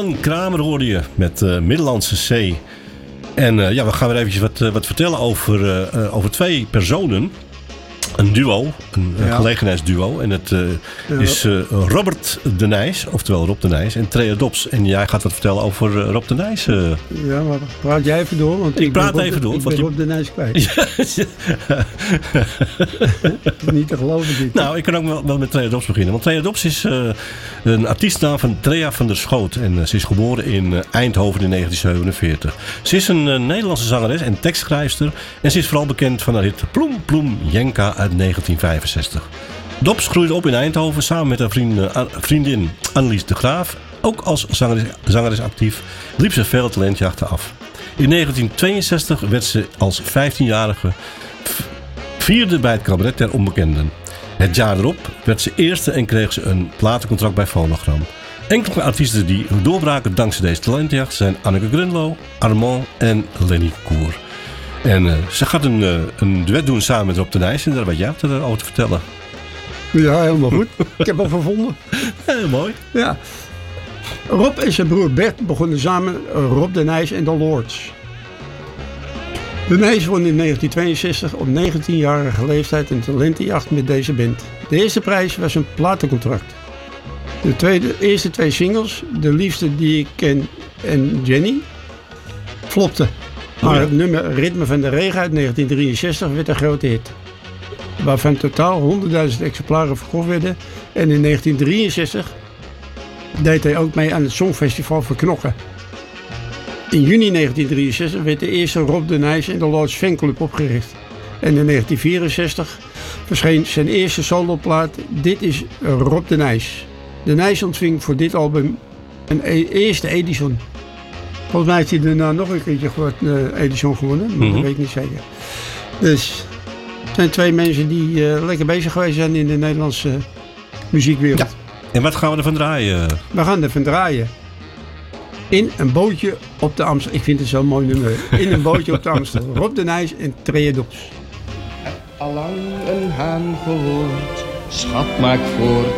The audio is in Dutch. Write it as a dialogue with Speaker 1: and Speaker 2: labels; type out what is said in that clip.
Speaker 1: Sven Kramer hoorde je met Middellandse Zee. En we gaan weer eventjes wat vertellen over twee personen. Een duo, een gelegenheidsduo. En het is Robert de Nijs, oftewel Rob de Nijs, en Trea Dobbs. En jij gaat wat vertellen over Rob de Nijs.
Speaker 2: Ja, maar praat jij even door? Want
Speaker 1: ik praat even door.
Speaker 2: Ik ben Rob de Nijs kwijt. Niet te geloven dit.
Speaker 1: Nou, ik kan ook wel met Trea Dobbs beginnen. Want Trea Dobbs is een artiestnaam van Trea van der Schoot. En ze is geboren in Eindhoven in 1947. Ze is een Nederlandse zangeres en tekstschrijfster. En ze is vooral bekend van haar hit Ploem Ploem Jenka uit 1965. Dobbs groeide op in Eindhoven samen met haar vriendin Annelies de Graaf. Ook als zangeres actief liep ze veel talentjachten af. In 1962 werd ze als 15-jarige vierde bij het cabaret der onbekenden. Het jaar erop werd ze eerste en kreeg ze een platencontract bij Phonogram. Enkele artiesten die doorbraken dankzij deze talentjacht zijn Anneke Grunlo, Armand en Lenny Koer. En ze gaat een duet doen samen met Rob de Nijs. En daar weet jij over te vertellen.
Speaker 2: Ja, helemaal goed. Ik heb hem gevonden.
Speaker 1: Heel mooi.
Speaker 2: Ja. Rob en zijn broer Bert begonnen samen Rob de Nijs en de Lords. De Nijs won in 1962 op 19-jarige leeftijd een talentenjacht met deze band. De eerste prijs was een platencontract. De eerste twee singles, De Liefste die ik ken en Jenny, flopten. Maar het nummer Ritme van de Regen uit 1963 werd een grote hit. Waarvan totaal 100.000 exemplaren verkocht werden. En in 1963 deed hij ook mee aan het Songfestival voor Knokken. In juni 1963 werd de eerste Rob de Nijs en de Lords fanclub opgericht. En in 1964 verscheen zijn eerste soloplaat Dit is Rob de Nijs. De Nijs ontving voor dit album een eerste Edison. Volgens mij heeft hij daarna nog een keertje Edison gewonnen, maar dat weet ik niet zeker. Dus het zijn twee mensen die lekker bezig geweest zijn in de Nederlandse muziekwereld.
Speaker 1: Ja. En wat gaan we ervan draaien?
Speaker 2: We gaan ervan draaien. In een bootje op de Amstel. Ik vind het zo'n mooi nummer. In een bootje op de Amstel. Rob de Nijs en Trea Dobbs.
Speaker 3: Allang een haan gehoord, schat maak voort